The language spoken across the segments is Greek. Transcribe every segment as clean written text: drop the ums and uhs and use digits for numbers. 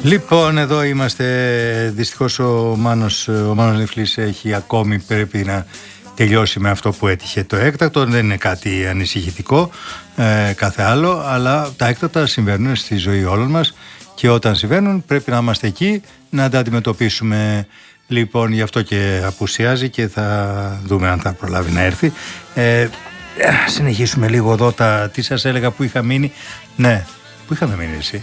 Λοιπόν, εδώ είμαστε. Δυστυχώς ο Μάνος Νιφλής πρέπει να τελειώσει με αυτό που έτυχε το έκτακτο. Δεν είναι κάτι ανησυχητικό κάθε άλλο, αλλά τα έκτακτα συμβαίνουν στη ζωή όλων μας και όταν συμβαίνουν πρέπει να είμαστε εκεί να τα αντιμετωπίσουμε. Λοιπόν, γι' αυτό και απουσιάζει και θα δούμε αν θα προλάβει να έρθει. Συνεχίσουμε λίγο εδώ τι σας έλεγα που είχα μείνει. Ναι, που είχαμε μείνει εσύ?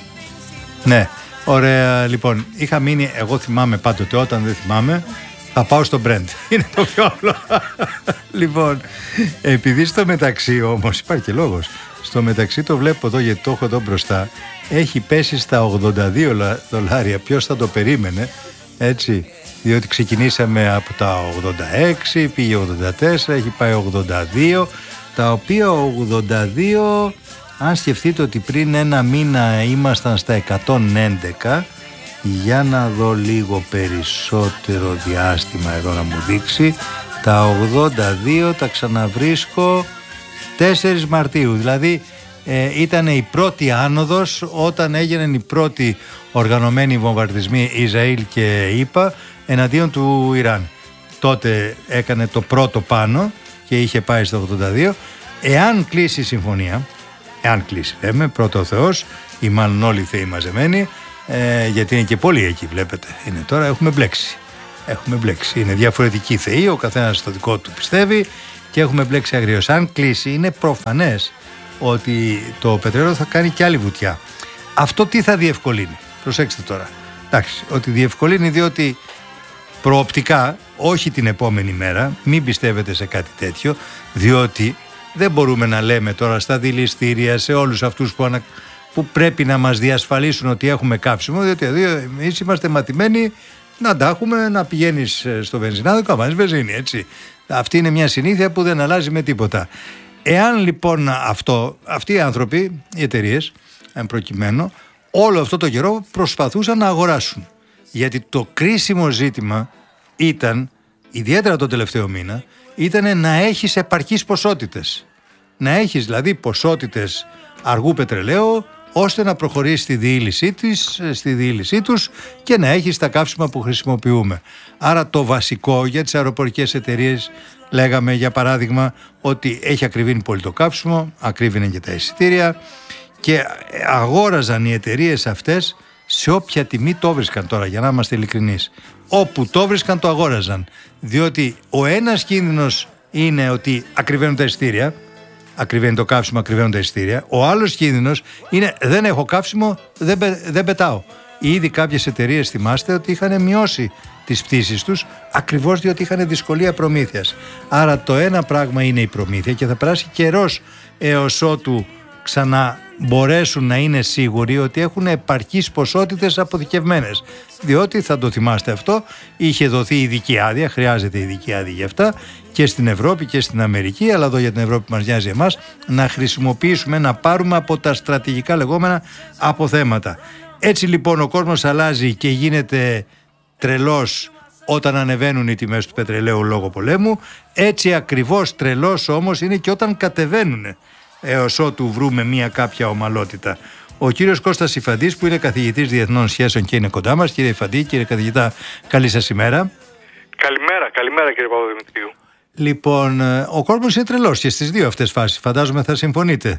Ναι, ωραία. Λοιπόν, είχα μείνει, εγώ θυμάμαι πάντοτε, όταν δεν θυμάμαι θα πάω στο Brent. Είναι το πιο απλό. Λοιπόν, επειδή στο μεταξύ όμως υπάρχει και λόγος, στο μεταξύ το βλέπω εδώ γιατί το έχω εδώ μπροστά, έχει πέσει στα $82. Ποιος θα το περίμενε, έτσι? Διότι ξεκινήσαμε από τα 86, πήγε 84, έχει πάει 82, τα οποία 82, αν σκεφτείτε ότι πριν ένα μήνα ήμασταν στα 111, για να δω λίγο περισσότερο διάστημα εδώ να μου δείξει, τα 82 τα ξαναβρίσκω 4 Μαρτίου, δηλαδή ήταν η πρώτη άνοδος όταν έγιναν οι πρώτοι οργανωμένοι βομβαρδισμοί Ισραήλ και ΙΠΑ εναντίον του Ιράν. Τότε έκανε το πρώτο πάνω και είχε πάει στο 82. Εάν κλείσει η συμφωνία, εάν κλείσει λέμε, πρώτο ο Θεός ή μάλλον όλοι οι θεοί μαζεμένοι, γιατί είναι και πολλοί εκεί βλέπετε, είναι τώρα, έχουμε μπλέξει, είναι διαφορετικοί θεοί, ο καθένας στο δικό του πιστεύει και έχουμε μπλέξει αγριώς. Αν κλείσει είναι προφανές ότι το πετρέλαιο θα κάνει και άλλη βουτιά. Αυτό τι θα διευκολύνει? Προσέξτε τώρα. Εντάξει, ότι διευκολύνει διότι προοπτικά, όχι την επόμενη μέρα, μην πιστεύετε σε κάτι τέτοιο, διότι δεν μπορούμε να λέμε τώρα στα δηληστήρια, σε όλους αυτούς που πρέπει να μας διασφαλίσουν ότι έχουμε καύσιμο, διότι εμείς είμαστε μαθημένοι να τα έχουμε, να πηγαίνεις στο βενζινάδικο, να βάζεις βενζίνη, έτσι. Αυτή είναι μια συνήθεια που δεν αλλάζει με τίποτα. Εάν λοιπόν αυτοί οι άνθρωποι, οι εταιρείες, εν προκειμένου, όλο αυτό το καιρό προσπαθούσαν να αγοράσουν. Γιατί το κρίσιμο ζήτημα ήταν, ιδιαίτερα τον τελευταίο μήνα, ήταν να έχεις επαρκείς ποσότητες. Να έχεις δηλαδή ποσότητες αργού πετρελαίου, ώστε να προχωρήσει στη διήλυσή τους και να έχεις τα καύσιμα που χρησιμοποιούμε. Άρα το βασικό για τις αεροπορικές εταιρείες, λέγαμε για παράδειγμα ότι έχει ακριβήνει πολύ το καύσιμο, ακρίβηνε και τα εισιτήρια και αγόραζαν οι εταιρείες αυτές σε όποια τιμή το βρίσκαν τώρα, για να είμαστε ειλικρινείς. Όπου το βρίσκαν το αγόραζαν, διότι ο ένας κίνδυνος είναι ότι ακριβένουν τα εισιτήρια, ακριβένει το καύσιμο, ακριβένουν τα εισιτήρια. Ο άλλος κίνδυνος είναι δεν έχω καύσιμο, δεν πετάω. Ήδη κάποιες εταιρείες, θυμάστε, ότι είχαν μειώσει τις πτήσεις τους ακριβώς διότι είχαν δυσκολία προμήθειας. Άρα το ένα πράγμα είναι η προμήθεια και θα περάσει καιρός έως ότου ξαναμπορέσουν να είναι σίγουροι ότι έχουν επαρκείς ποσότητες αποθηκευμένες. Διότι, θα το θυμάστε αυτό, είχε δοθεί ειδική άδεια, χρειάζεται ειδική άδεια για αυτά και στην Ευρώπη και στην Αμερική, αλλά εδώ για την Ευρώπη μας νοιάζει εμάς, να χρησιμοποιήσουμε, να πάρουμε από τα στρατηγικά λεγόμενα αποθέματα. Έτσι λοιπόν ο κόσμος αλλάζει και γίνεται τρελός όταν ανεβαίνουν οι τιμές του πετρελαίου λόγω πολέμου, έτσι ακριβώς τρελός όμως είναι και όταν κατεβαίνουν, έως ότου βρούμε μια κάποια ομαλότητα. Ο κύριος Κώστας Ιφαντής, που είναι καθηγητής διεθνών σχέσεων και είναι κοντά μας. Κύριε Ιφαντή, κύριε καθηγητά, καλή σας ημέρα. Καλημέρα κύριε Παπαδημητρίου. Λοιπόν, ο κόσμος είναι τρελός και στις δύο αυτές φάσεις, φαντάζομαι θα συμφωνείτε.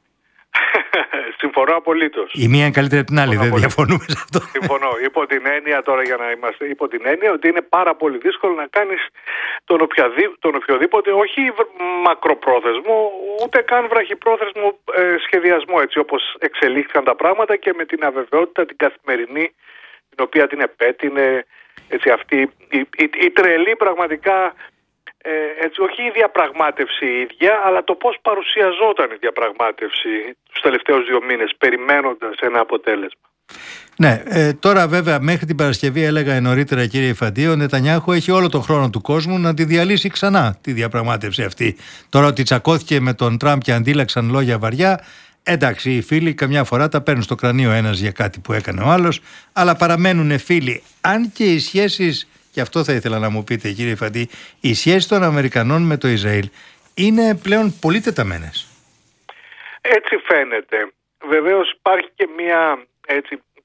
Συμφωνώ απολύτως. Η μία είναι καλύτερη από την άλλη, δεν διαφωνούμε σε αυτό. Συμφωνώ. Υπό την έννοια τώρα, για να είμαστε, υπό την έννοια ότι είναι πάρα πολύ δύσκολο να κάνεις τον οποιοδήποτε, όχι μακροπρόθεσμο, ούτε καν βραχυπρόθεσμο σχεδιασμό, έτσι όπως εξελίχθηκαν τα πράγματα και με την αβεβαιότητα την καθημερινή, την οποία την επέτεινε, έτσι, αυτή η τρελή πραγματικά. Έτσι, όχι η διαπραγμάτευση η ίδια, αλλά το πώς παρουσιαζόταν η διαπραγμάτευση τους τελευταίους 2 μήνες, περιμένοντας ένα αποτέλεσμα. Ναι, τώρα βέβαια μέχρι την Παρασκευή, έλεγα νωρίτερα κύριε Ιφαντή, ο Νετανιάχου έχει όλο τον χρόνο του κόσμου να τη διαλύσει ξανά τη διαπραγμάτευση αυτή. Τώρα ότι τσακώθηκε με τον Τραμπ και αντίλαξαν λόγια βαριά, εντάξει, οι φίλοι καμιά φορά τα παίρνουν στο κρανίο ένας για κάτι που έκανε ο άλλος, αλλά παραμένουν φίλοι. Αν και οι σχέσεις, και αυτό θα ήθελα να μου πείτε κύριε Ιφαντή, οι σχέσεις των Αμερικανών με το Ισραήλ είναι πλέον πολύ τεταμένες. Έτσι φαίνεται. Βεβαίως υπάρχει και μια, έτσι,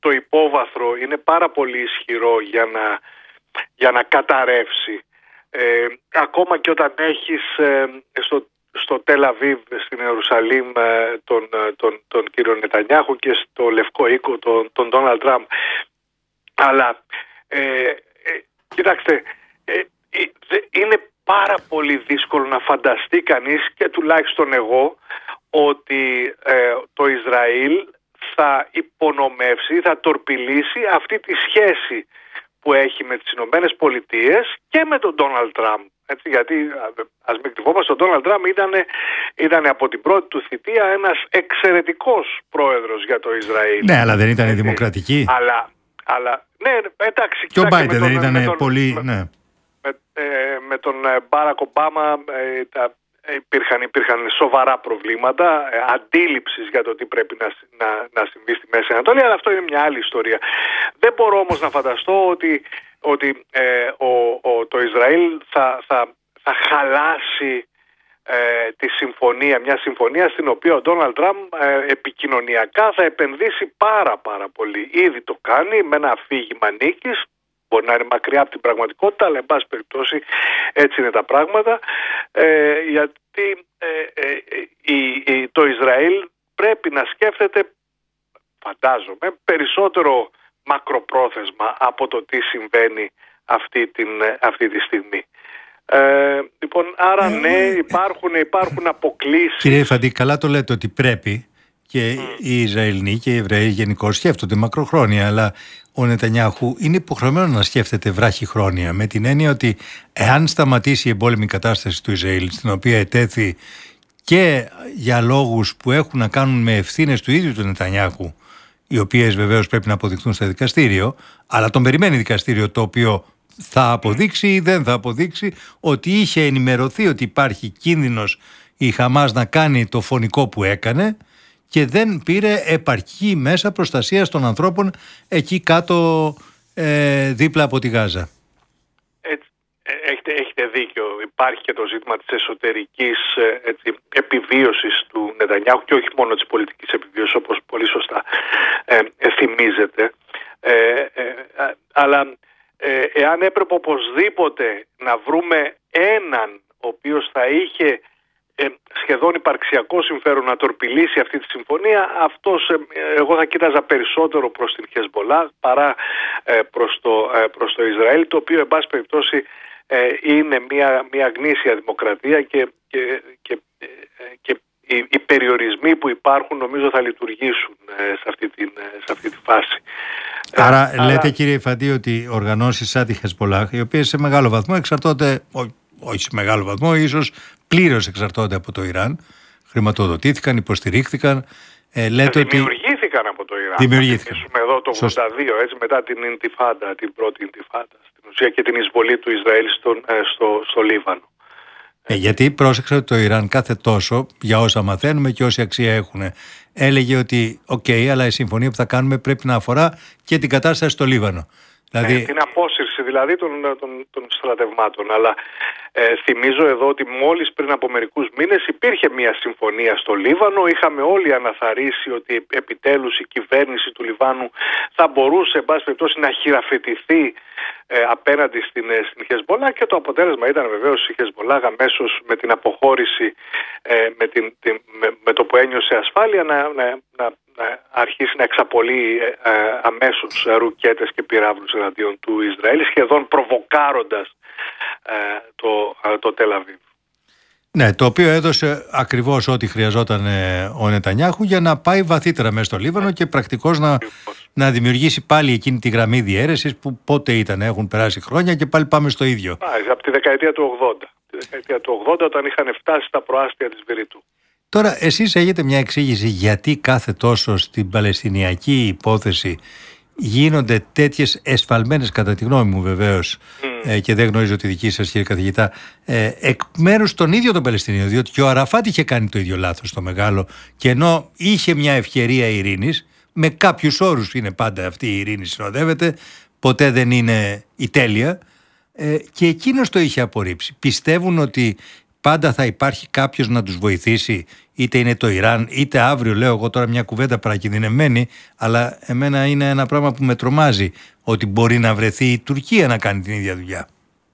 το υπόβαθρο είναι πάρα πολύ ισχυρό για να καταρρεύσει. Ακόμα και όταν έχεις στο Τελ Αβίβ, στην Ιερουσαλήμ, τον κύριο Νετανιάχου και στο Λευκό Οίκο τον Ντόναλντ Τραμπ. Αλλά κοιτάξτε, είναι πάρα πολύ δύσκολο να φανταστεί κανείς, και τουλάχιστον εγώ, ότι το Ισραήλ θα υπονομεύσει, θα τορπιλήσει αυτή τη σχέση που έχει με τις Ηνωμένες Πολιτείες και με τον Ντόναλντ Τραμπ. Γιατί ας μην κρυβόμαστε, ο Ντόναλντ Τραμπ ήταν από την πρώτη του θητεία ένας εξαιρετικός πρόεδρος για το Ισραήλ. Ναι, αλλά δεν ήταν δημοκρατική. Αλλά ναι, εντάξει. Και ο Μπάιντεν δεν ήταν πολύ... Ναι. Με τον Μπάρακ Ομπάμα υπήρχαν σοβαρά προβλήματα αντίληψης για το τι πρέπει να συμβεί στη Μέση Ανατολή, αλλά αυτό είναι μια άλλη ιστορία. Δεν μπορώ όμως να φανταστώ ότι το Ισραήλ θα χαλάσει τη συμφωνία, μια συμφωνία στην οποία ο Ντόναλντ Τραμπ επικοινωνιακά θα επενδύσει πάρα πολύ. Ήδη το κάνει με ένα αφήγημα νίκης. Μπορεί να είναι μακριά από την πραγματικότητα, αλλά εν πάση περιπτώσει έτσι είναι τα πράγματα, γιατί το Ισραήλ πρέπει να σκέφτεται, φαντάζομαι, περισσότερο μακροπρόθεσμα από το τι συμβαίνει αυτή τη στιγμή. Λοιπόν, άρα ναι, υπάρχουν αποκλήσεις. Κύριε Φαντή, καλά το λέτε ότι πρέπει, και οι Ισραηλοί και οι Εβραίοι γενικώς σκέφτονται μακροχρόνια, αλλά ο Νετανιάχου είναι υποχρεωμένο να σκέφτεται βράχυχρόνια, με την έννοια ότι εάν σταματήσει η εμπόλεμη κατάσταση του Ισραήλ, στην οποία ετέθη και για λόγους που έχουν να κάνουν με ευθύνες του ίδιου του Νετανιάχου, οι οποίες βεβαίως πρέπει να αποδειχθούν στο δικαστήριο, αλλά τον περιμένει δικαστήριο το οποίο θα αποδείξει ή δεν θα αποδείξει ότι είχε ενημερωθεί ότι υπάρχει κίνδυνος η Χαμάς να κάνει το φωνικό που έκανε και δεν πήρε επαρκή μέσα προστασίας των ανθρώπων εκεί κάτω δίπλα από τη Γάζα. Έχετε δίκιο. Υπάρχει και το ζήτημα της εσωτερικής επιβίωσης του Νετανιάχου και όχι μόνο της πολιτικής επιβίωσης, όπως πολύ σωστά θυμίζετε. Αλλά εάν έπρεπε οπωσδήποτε να βρούμε έναν ο οποίος θα είχε σχεδόν υπαρξιακό συμφέρον να τορπιλήσει αυτή τη συμφωνία, αυτός εγώ θα κοίταζα περισσότερο προς την Χεσμολάχ παρά προς το Ισραήλ, το οποίο εν πάση περιπτώσει είναι μια γνήσια δημοκρατία και οι περιορισμοί που υπάρχουν νομίζω θα λειτουργήσουν σε αυτή τη φάση. Άρα λέτε, κύριε Φαντή, ότι οργανώσεις σαν τη Χεσμολάχ, οι οποίες σε μεγάλο βαθμό εξαρτώνται, όχι σε μεγάλο βαθμό, ίσως πλήρως εξαρτώνται από το Ιράν, χρηματοδοτήθηκαν, υποστηρίχθηκαν. Δημιουργήθηκαν από το Ιράν. Δημιουργήθηκαν. Εδώ το 1982, έτσι, μετά την Ιντιφάντα, την πρώτη Ιντιφάντα, στην ουσία, και την εισβολή του Ισραήλ στο Λίβανο. Γιατί πρόσεξα ότι το Ιράν κάθε τόσο, για όσα μαθαίνουμε και όση αξία έχουν, έλεγε ότι αλλά η συμφωνία που θα κάνουμε πρέπει να αφορά και την κατάσταση στο Λίβανο. Δηλαδή... την απόσυρση δηλαδή των στρατευμάτων. Αλλά θυμίζω εδώ ότι μόλις πριν από μερικούς μήνες υπήρχε μια συμφωνία στο Λίβανο. Είχαμε όλοι αναθαρρήσει ότι επιτέλους η κυβέρνηση του Λιβάνου θα μπορούσε, εν πάση περιπτώσει, να χειραφετηθεί απέναντι στην Χεσμολάχ, και το αποτέλεσμα ήταν βεβαίως η Χεσμολάχ αμέσως με την αποχώρηση, με το που ένιωσε ασφάλεια, να αρχίσει να εξαπολύει αμέσως ρουκέτες και πυράβλους εναντίον του Ισραήλ, σχεδόν προβοκάροντας το Τελ Αβίβ. Ναι, το οποίο έδωσε ακριβώς ό,τι χρειαζόταν ο Νετανιάχου για να πάει βαθύτερα μέσα στο Λίβανο και πρακτικώς να δημιουργήσει πάλι εκείνη τη γραμμή διαίρεσης που πότε ήταν, έχουν περάσει χρόνια και πάλι πάμε στο ίδιο. Από τη δεκαετία του 80. Τη δεκαετία του 80, όταν είχαν φτάσει στα προάστια της Βηρήτου. Τώρα, εσείς έχετε μια εξήγηση γιατί κάθε τόσο στην Παλαιστινιακή υπόθεση γίνονται τέτοιες εσφαλμένες, κατά τη γνώμη μου βεβαίως, και δεν γνωρίζω τη δική σας, κύριε καθηγητά, εκ μέρους των ίδιων των Παλαιστινίων, διότι και ο Αραφάτ είχε κάνει το ίδιο λάθος το μεγάλο, και ενώ είχε μια ευκαιρία ειρήνης, με κάποιους όρους είναι πάντα αυτή η ειρήνη, συνοδεύεται, ποτέ δεν είναι η τέλεια, και εκείνος το είχε απορρίψει. Πιστεύουν ότι πάντα θα υπάρχει κάποιος να τους βοηθήσει, είτε είναι το Ιράν, είτε αύριο, λέω εγώ τώρα μια κουβέντα παρακινδυνευμένη, αλλά εμένα είναι ένα πράγμα που με τρομάζει, ότι μπορεί να βρεθεί η Τουρκία να κάνει την ίδια δουλειά.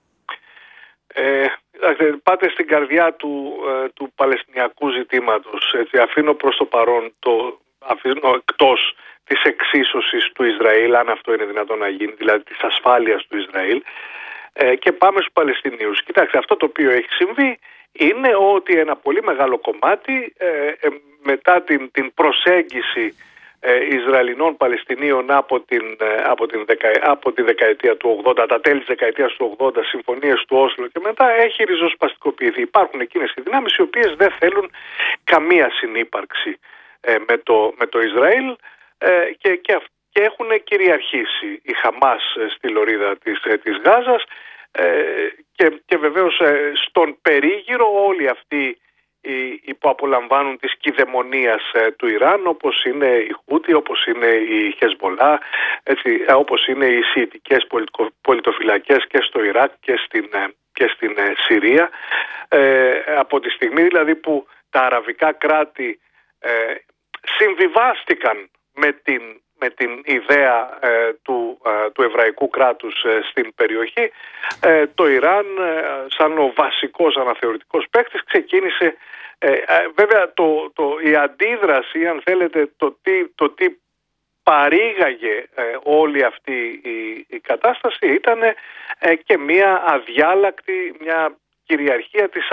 Πάτε στην καρδιά του Παλαιστινιακού ζητήματος. Έτσι, αφήνω προς το παρόν αφήνω εκτός της εξίσωσης του Ισραήλ, αν αυτό είναι δυνατόν να γίνει, δηλαδή της ασφάλειας του Ισραήλ, και πάμε στους Παλαιστινίους. Κοιτάξτε, αυτό το οποίο έχει συμβεί είναι ότι ένα πολύ μεγάλο κομμάτι μετά την προσέγγιση Ισραηλινών Παλαιστινίων από τη δεκαετία του 80, τα τέλη της δεκαετίας του 80, συμφωνίες του Όσλο και μετά, έχει ριζοσπαστικοποιηθεί. Υπάρχουν εκείνες οι δυνάμεις οι οποίες δεν θέλουν καμία συνύπαρξη με το Ισραήλ και έχουν κυριαρχήσει η Χαμάς στη λωρίδα της Γάζας και βεβαίως στον περίγυρο όλοι αυτοί που απολαμβάνουν της κυδαιμονίας του Ιράν, όπως είναι η Χούτι, όπως είναι η Χεσμολά, όπως είναι οι σιητικές πολιτοφυλακές και στο Ιράκ και στην Συρία, από τη στιγμή δηλαδή που τα αραβικά κράτη συμβιβάστηκαν με την ιδέα του εβραϊκού κράτους στην περιοχή, το Ιράν σαν ο βασικός αναθεωρητικός παίκτης ξεκίνησε. Βέβαια η αντίδραση, αν θέλετε, το τι παρήγαγε όλη αυτή η κατάσταση ήταν και μια κυριαρχία της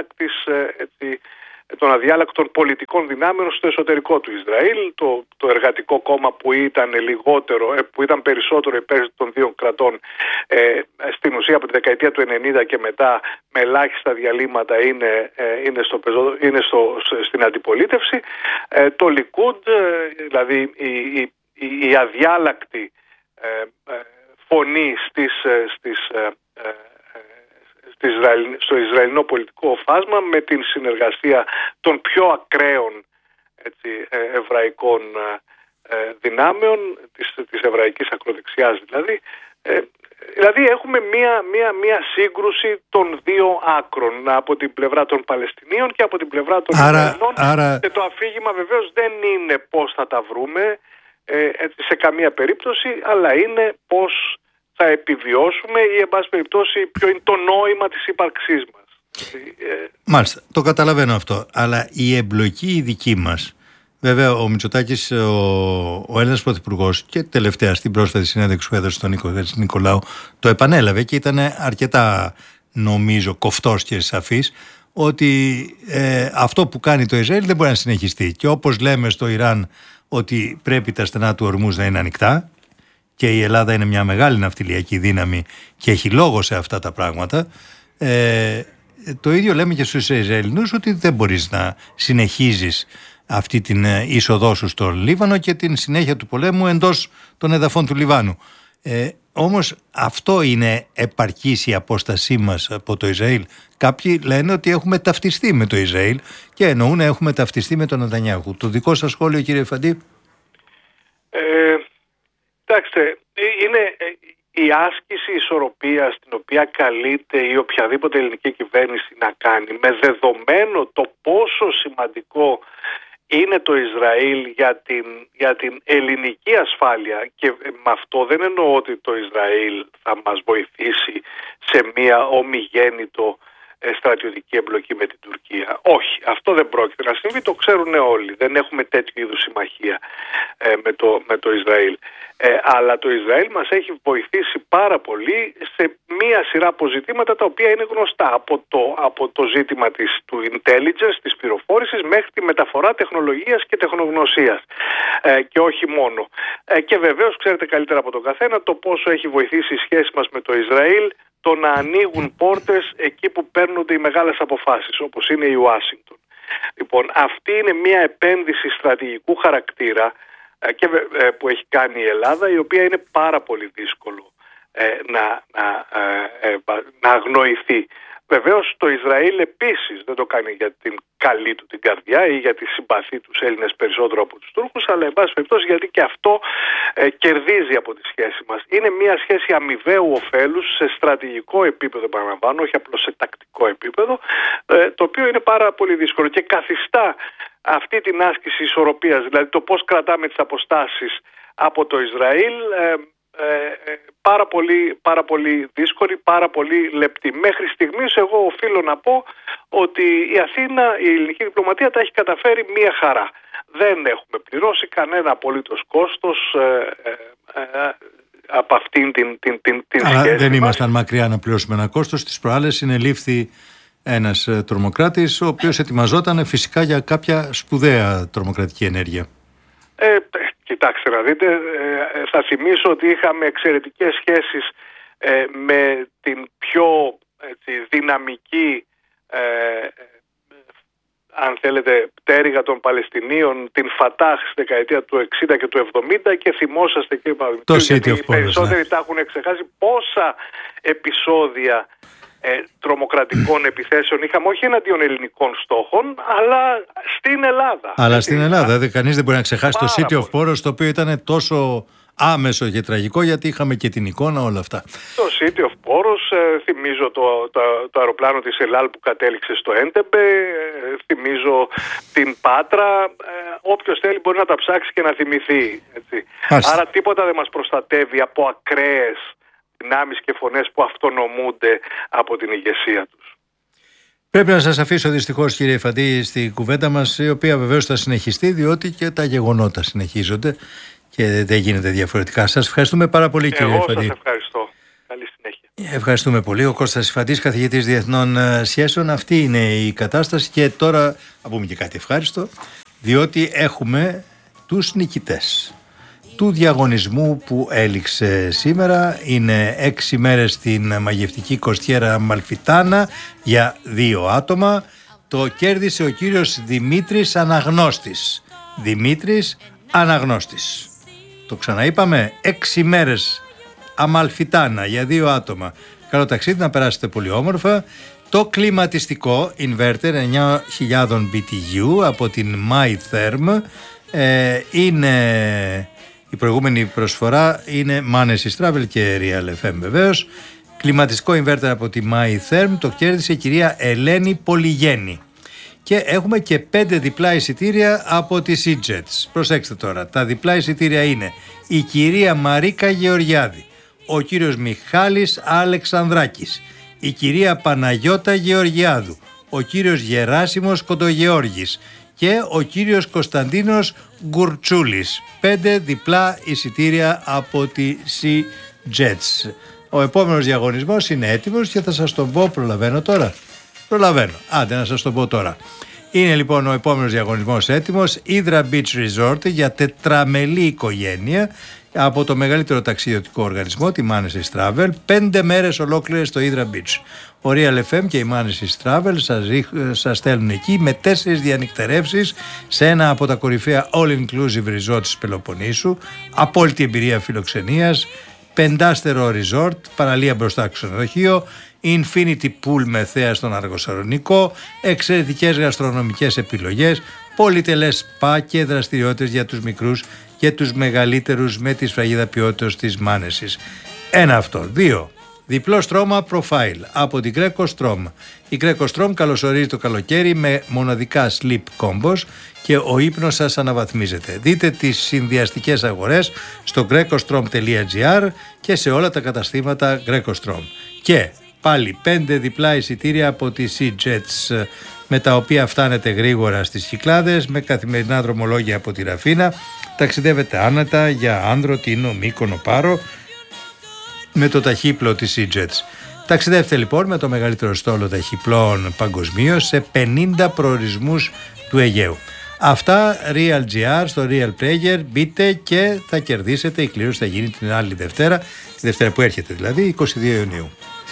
των αδιάλακτων πολιτικών δυνάμεων στο εσωτερικό του Ισραήλ. Το εργατικό κόμμα που ήταν περισσότερο υπέρ των δύο κρατών, στην ουσία από τη δεκαετία του 90 και μετά, με ελάχιστα διαλύματα είναι στην αντιπολίτευση. Το Λικούντ, δηλαδή η αδιάλακτη φωνή στο Ισραηλινό πολιτικό φάσμα, με την συνεργασία των πιο ακραίων εβραϊκών δυνάμεων, της εβραϊκής ακροδεξιάς δηλαδή. Δηλαδή έχουμε μία σύγκρουση των δύο άκρων, από την πλευρά των Παλαιστινίων και από την πλευρά των Ισραηλινών. Και το αφήγημα βεβαίως δεν είναι πώς θα τα βρούμε σε καμία περίπτωση, αλλά είναι πώς θα επιβιώσουμε ή, εν πάση περιπτώσει, ποιο είναι το νόημα της ύπαρξής μας. Μάλιστα, το καταλαβαίνω αυτό. Αλλά η εμπλοκή η δική μας, βέβαια ο Μητσοτάκης, ο Έλληνας Πρωθυπουργός, και τελευταία στην πρόσφατη συνέντευξη που έδωσε στον Νικολάου, το επανέλαβε και ήταν αρκετά, νομίζω, κοφτός και σαφής, ότι αυτό που κάνει το Ισραήλ δεν μπορεί να συνεχιστεί. Και όπως λέμε στο Ιράν ότι πρέπει τα στενά του ορμούς να είναι ανοιχτά, και η Ελλάδα είναι μια μεγάλη ναυτιλιακή δύναμη και έχει λόγο σε αυτά τα πράγματα, το ίδιο λέμε και στους Ισραηλινούς, ότι δεν μπορείς να συνεχίζεις αυτή την είσοδό σου στο Λίβανο και την συνέχεια του πολέμου εντός των εδαφών του Λιβάνου. Όμως αυτό είναι επαρκής η απόστασή μας από το Ισραήλ? Κάποιοι λένε ότι έχουμε ταυτιστεί με το Ισραήλ και εννοούν έχουμε ταυτιστεί με τον Νετανιάχου. Το δικό σας σχόλιο, κύριε Φαντή? Κοιτάξτε, είναι η άσκηση ισορροπίας την οποία καλείται η οποιαδήποτε ελληνική κυβέρνηση να κάνει, με δεδομένο το πόσο σημαντικό είναι το Ισραήλ για την ελληνική ασφάλεια, και με αυτό δεν εννοώ ότι το Ισραήλ θα μας βοηθήσει σε μια ομιγέννητο στρατιωτική εμπλοκή με την Τουρκία. Όχι, αυτό δεν πρόκειται να συμβεί, το ξέρουν όλοι. Δεν έχουμε τέτοιου είδους συμμαχία με το Ισραήλ. Αλλά το Ισραήλ μας έχει βοηθήσει πάρα πολύ σε μία σειρά αποζητήματα τα οποία είναι γνωστά. Από το ζήτημα του intelligence, της πληροφόρησης, μέχρι τη μεταφορά τεχνολογίας και τεχνογνωσίας. Και όχι μόνο. Και βεβαίως ξέρετε καλύτερα από τον καθένα το πόσο έχει βοηθήσει η σχέση μας με το Ισραήλ το να ανοίγουν πόρτες εκεί που παίρνονται οι μεγάλες αποφάσεις, όπως είναι η Ουάσιγκτον. Λοιπόν, αυτή είναι μια επένδυση στρατηγικού χαρακτήρα που έχει κάνει η Ελλάδα, η οποία είναι πάρα πολύ δύσκολο να αγνοηθεί Βεβαίως το Ισραήλ επίσης δεν το κάνει για την καλή του την καρδιά ή γιατί συμπαθεί τους Έλληνες περισσότερο από τους Τούρκους, αλλά εν πάση περιπτώσει γιατί και αυτό κερδίζει από τη σχέση μας. Είναι μια σχέση αμοιβαίου ωφέλους σε στρατηγικό επίπεδο, επαναλαμβάνω, όχι απλώς σε τακτικό επίπεδο, το οποίο είναι πάρα πολύ δύσκολο και καθιστά αυτή την άσκηση ισορροπίας, δηλαδή το πώς κρατάμε τις αποστάσεις από το Ισραήλ, πάρα πολύ δύσκολη, πάρα πολύ λεπτή. Μέχρι στιγμής εγώ οφείλω να πω ότι η Αθήνα, η ελληνική διπλωματία τα έχει καταφέρει μία χαρά. Δεν έχουμε πληρώσει κανένα απολύτως κόστος από αυτήν την αλλά σχέση. Δεν ήμασταν μακριά να πληρώσουμε ένα κόστος. Τις προάλλες συνελήφθη ένας τρομοκράτης, ο οποίος ετοιμαζόταν φυσικά για κάποια σπουδαία τρομοκρατική ενέργεια. Κοιτάξτε να δείτε, θα θυμίσω ότι είχαμε εξαιρετικές σχέσεις με την πιο δυναμική, αν θέλετε, πτέρυγα των Παλαιστινίων, την Φατάχ στη δεκαετία του 60 και του 70, και θυμόσαστε και το City of Pores, οι περισσότεροι τα έχουν ξεχάσει πόσα επεισόδια τρομοκρατικών επιθέσεων είχαμε, όχι εναντίον ελληνικών στόχων, αλλά στην Ελλάδα. Αλλά στην Ελλάδα, κανείς δεν μπορεί να ξεχάσει το City of Pores, το οποίο ήταν τόσο άμεσο και τραγικό, γιατί είχαμε και την εικόνα, όλα αυτά. Το City of Pores, θυμίζω το αεροπλάνο της ΕΛΑΛ που κατέληξε στο Έντεμπε, θυμίζω την Πάτρα, όποιος θέλει μπορεί να τα ψάξει και να θυμηθεί. Έτσι. Άρα τίποτα δεν μας προστατεύει από ακραίες δυνάμεις και φωνές που αυτονομούνται από την ηγεσία τους. Πρέπει να σας αφήσω δυστυχώς, κύριε Φαντή, στη κουβέντα μας, η οποία βεβαίως θα συνεχιστεί, διότι και τα γεγονότα συνεχίζονται και δεν γίνεται διαφορετικά. Σας ευχαριστούμε πάρα πολύ, κύριε Φαντή. Εγώ σας ευχαριστώ. Καλή συνέχεια. Ευχαριστούμε πολύ. Ο Κώστας Φαντής, καθηγητής Διεθνών Σχέσεων. Αυτή είναι η κατάσταση και τώρα θα πούμε και κάτι ευχάριστο, διότι έχουμε τους νικητές του διαγωνισμού που έληξε σήμερα. Είναι 6 μέρες στην μαγευτική κοστιέρα Αμαλφιτάνα για 2 άτομα. Το κέρδισε ο κύριος Δημήτρης Αναγνώστης. Δημήτρης Αναγνώστης. Το ξαναείπαμε, 6 μέρες Αμαλφιτάνα για 2 άτομα. Καλό ταξίδι, να περάσετε πολύ όμορφα. Το κλιματιστικό inverter 9.000 BTU από την MyTherm είναι... Η προηγούμενη προσφορά είναι Manesis Travel και Real FM βεβαίως. Κλιματιστικό inverter από τη MyTherm το κέρδισε η κυρία Ελένη Πολυγέννη. Και έχουμε και 5 διπλά εισιτήρια από τη SeaJets. Προσέξτε τώρα, τα διπλά εισιτήρια είναι η κυρία Μαρίκα Γεωργιάδη, ο κύριος Μιχάλης Αλεξανδράκης, η κυρία Παναγιώτα Γεωργιάδου, ο κύριος Γεράσιμος Κοντογεώργης και ο κύριος Κωνσταντίνος Γκουρτσούλης. 5 διπλά εισιτήρια από τη SeaJets. Ο επόμενος διαγωνισμός είναι έτοιμος και θα σας τον πω. Προλαβαίνω τώρα? Προλαβαίνω. Άντε να σας τον πω τώρα. Είναι λοιπόν ο επόμενος διαγωνισμός έτοιμος. Hydra Beach Resort για τετραμελή οικογένεια από το μεγαλύτερο ταξιδιωτικό οργανισμό, τη Manesis Travel. 5 μέρες ολόκληρες στο Hydra Beach. Ο Real FM και η Manesis Travel σας στέλνουν εκεί με 4 διανυκτερεύσεις σε ένα από τα κορυφαία all-inclusive resort της Πελοποννήσου, απόλυτη εμπειρία φιλοξενίας, 5στερο resort, παραλία μπροστά στο ξενοδοχείο, infinity pool με θέα στον Αργοσαλονικό, εξαιρετικές γαστρονομικές επιλογές, πολυτελές σπα και δραστηριότητες για τους μικρούς και τους μεγαλύτερους με τη σφραγίδα ποιότητας της Manesis. Ένα αυτό. 2. Διπλό στρώμα profile από την Greco Strom. Η Greco Strom καλωσορίζει το καλοκαίρι με μοναδικά sleep combos και ο ύπνος σας αναβαθμίζεται. Δείτε τις συνδυαστικές αγορές στο grecostrom.gr και σε όλα τα καταστήματα Greco Strom. Και πάλι 5 διπλά εισιτήρια από τη SeaJets, με τα οποία φτάνετε γρήγορα στις Κυκλάδες με καθημερινά δρομολόγια από τη Ραφίνα. Ταξιδεύετε άνετα για Άνδρο, Τίνο, Μύκονο, Πάρο με το ταχύπλο της SeaJets. Ταξιδεύτε λοιπόν με το μεγαλύτερο στόλο ταχυπλών παγκοσμίως σε 50 προορισμούς του Αιγαίου. Αυτά Real GR στο Real Player. Μπείτε και θα κερδίσετε. Η κλήρωση θα γίνει την άλλη Δευτέρα, τη Δευτέρα που έρχεται δηλαδή, 22 Ιουνίου.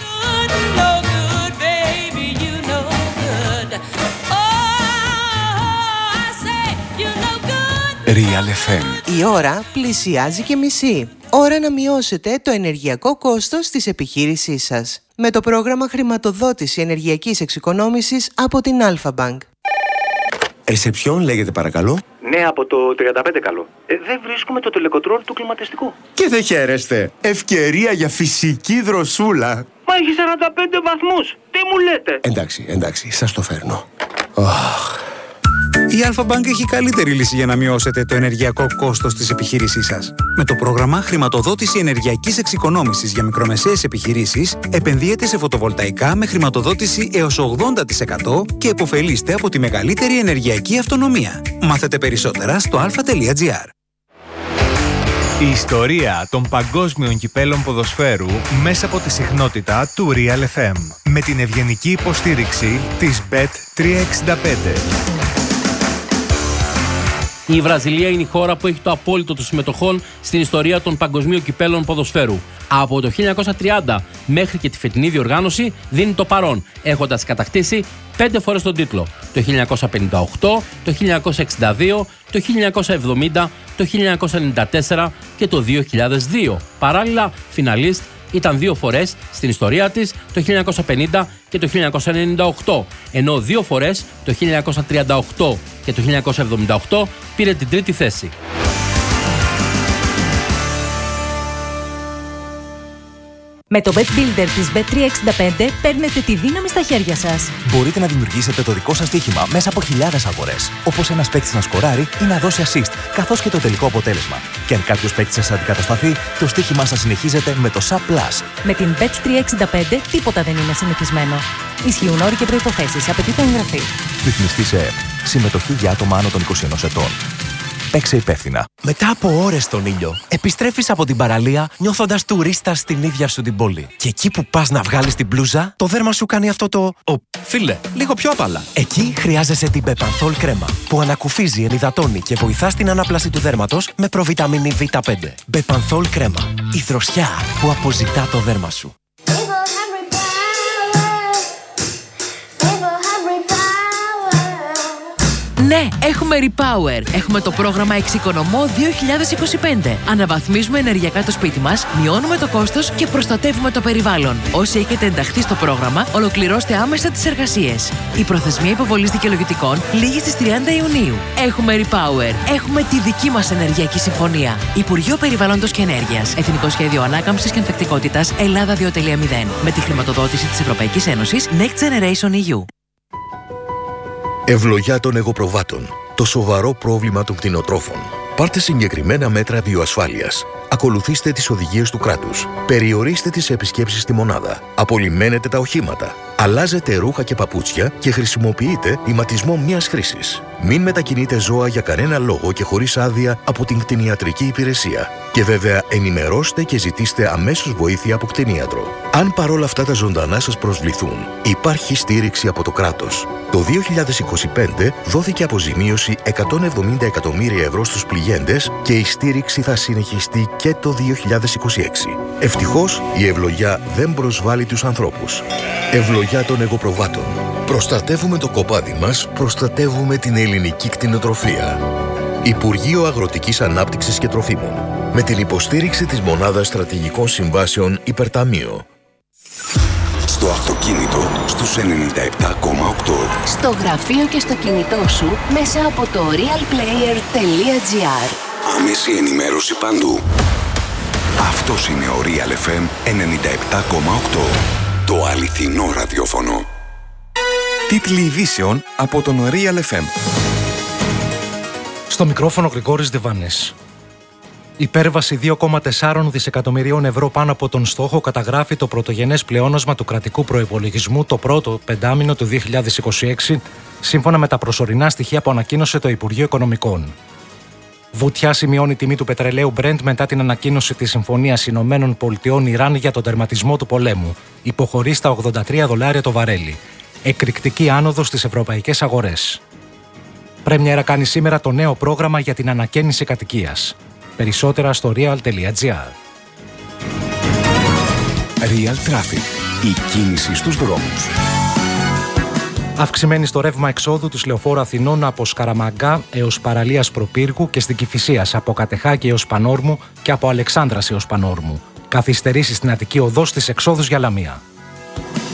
Real FM. Η ώρα πλησιάζει και μισή. Ώρα να μειώσετε το ενεργειακό κόστος της επιχείρησής σας. με το πρόγραμμα χρηματοδότηση ενεργειακής εξοικονόμησης από την Αλφα-Bank. Σε ποιον λέγεται παρακαλώ? Ναι, από το 35 καλό. Δεν βρίσκουμε το τελεκοτρόλ του κλιματιστικού. Και δεν χαίρεστε. Ευκαιρία για φυσική δροσούλα. Μα έχει 45 βαθμούς. Τι μου λέτε? Εντάξει, σας το φέρνω. Η Alpha-Bank έχει καλύτερη λύση για να μειώσετε το ενεργειακό κόστος της επιχείρησής σας. Με το πρόγραμμα χρηματοδότηση ενεργειακής εξοικονόμησης για μικρομεσαίες επιχειρήσεις, επενδύετε σε φωτοβολταϊκά με χρηματοδότηση έως 80% και επωφελείστε από τη μεγαλύτερη ενεργειακή αυτονομία. Μάθετε περισσότερα στο alpha.gr. Η ιστορία των παγκόσμιων κυπέλων ποδοσφαίρου μέσα από τη συχνότητα του Real FM. Με την ευγενική υποστήριξη της Bet365. Η Βραζιλία είναι η χώρα που έχει το απόλυτο των συμμετοχών στην ιστορία των παγκοσμίων κυπέλων ποδοσφαίρου. Από το 1930 μέχρι και τη φετινή διοργάνωση δίνει το παρόν, έχοντας κατακτήσει 5 φορές τον τίτλο. Το 1958, το 1962, το 1970, το 1994 και το 2002. Παράλληλα, φιναλίστ ήταν 2 φορές στην ιστορία της, το 1950 και το 1998, ενώ 2 φορές, το 1938 και το 1978, πήρε την τρίτη θέση. Με το Bet Builder της Bet365 παίρνετε τη δύναμη στα χέρια σας. Μπορείτε να δημιουργήσετε το δικό σας στοίχημα μέσα από χιλιάδες αγορές. Όπως ένας παίκτης να σκοράρει ή να δώσει assist, καθώς και το τελικό αποτέλεσμα. Και αν κάποιος παίκτης σας αντικατασταθεί, το στοίχημά σας συνεχίζεται με το SAP Plus. Με την Bet365 τίποτα δεν είναι συνηθισμένο. Ισχύουν όροι και προϋποθέσεις. Απαιτείται εγγραφή. Ρυθμιστή σε ΕΕΠ. Συμμετοχή για άτομα άνω των 21 ετών. Παίξε υπεύθυνα. Μετά από ώρες στον ήλιο, επιστρέφεις από την παραλία νιώθοντας τουρίστας στην ίδια σου την πόλη. Και εκεί που πας να βγάλεις την μπλούζα, το δέρμα σου κάνει αυτό το φίλε, λίγο πιο απαλά. Εκεί χρειάζεσαι την Bepanthol κρέμα, που ανακουφίζει, ενυδατώνει και βοηθά στην ανάπλαση του δέρματος με προβιταμίνη Β5. Bepanthol κρέμα. Η δροσιά που αποζητά το δέρμα σου. Ναι, έχουμε Repower. Έχουμε το πρόγραμμα Εξοικονομώ 2025. Αναβαθμίζουμε ενεργειακά το σπίτι μας, μειώνουμε το κόστος και προστατεύουμε το περιβάλλον. Όσοι έχετε ενταχθεί στο πρόγραμμα, ολοκληρώστε άμεσα τις εργασίες. Η προθεσμία υποβολής δικαιολογητικών λήγει στις 30 Ιουνίου. Έχουμε Repower. Έχουμε τη δική μας ενεργειακή συμφωνία. Υπουργείο Περιβάλλοντος και Ενέργειας. Εθνικό Σχέδιο Ανάκαμψης και Ανθεκτικότητας Ελλάδα 2.0. Με τη χρηματοδότηση της Ευρωπαϊκής Ένωσης Next Generation EU. Ευλογιά των εγωπροβάτων. Το σοβαρό πρόβλημα των κτηνοτρόφων. Πάρτε συγκεκριμένα μέτρα βιοασφάλειας. Ακολουθήστε τις οδηγίες του κράτους. Περιορίστε τις επισκέψεις στη μονάδα. Απολυμμένετε τα οχήματα. Αλλάζετε ρούχα και παπούτσια και χρησιμοποιείτε ηματισμό μιας χρήσης. Μην μετακινείτε ζώα για κανένα λόγο και χωρίς άδεια από την κτηνιατρική υπηρεσία. Και βέβαια ενημερώστε και ζητήστε αμέσως βοήθεια από κτηνίατρο. Αν παρόλα αυτά τα ζωντανά σας προσβληθούν, υπάρχει στήριξη από το κράτος. Το 2025 δόθηκε αποζημίωση 170 εκατομμύρια ευρώ στους πληγέντες και η στήριξη θα συνεχιστεί και το 2026. Ευτυχώς η ευλογιά δεν προσβάλλει τους ανθρώπους. Ευλογιά των εγωπροβάτων. Προστατεύουμε το κοπάδι μας, προστατεύουμε την ελληνική κτηνοτροφία. Υπουργείο Αγροτικής Ανάπτυξης και Τροφίμων. Με την υποστήριξη της Μονάδας Στρατηγικών Συμβάσεων Υπερταμείο. Στο αυτοκίνητο στους 97,8. Στο γραφείο και στο κινητό σου μέσα από το realplayer.gr. Άμεση ενημέρωση παντού. Αυτός είναι ο Real FM 97,8. Το αληθινό ραδιόφωνο. Τίτλοι ειδήσεων από τον Real FM. Στο μικρόφωνο Γρηγόρης Διβάνης. Υπέρβαση 2,4 δισεκατομμυρίων ευρώ πάνω από τον στόχο καταγράφει το πρωτογενές πλεόνασμα του κρατικού προϋπολογισμού το πρώτο πεντάμηνο του 2026, σύμφωνα με τα προσωρινά στοιχεία που ανακοίνωσε το Υπουργείο Οικονομικών. Βουτιά σημειώνει τιμή του πετρελαίου Brent μετά την ανακοίνωση της Συμφωνίας Ηνωμένων Πολιτειών Ιράν για τον τερματισμό του πολέμου. Υποχωρεί στα $83 το βαρέλι. Εκρηκτική άνοδος στις ευρωπαϊκές αγορές. Πρέμιερα κάνει σήμερα το νέο πρόγραμμα για την ανακαίνιση κατοικίας. Περισσότερα στο real.gr. Real Traffic. Η κίνηση στους δρόμους. Αυξημένη στο ρεύμα εξόδου της Λεωφόρου Αθηνών από Σκαραμαγκά έως Παραλίας Προπύργου και στην Κηφισίας από Κατεχάκη έως Πανόρμου και από Αλεξάνδρας έως Πανόρμου. Καθυστερήσεις στην Αττική Οδό στις εξόδους για Λαμία.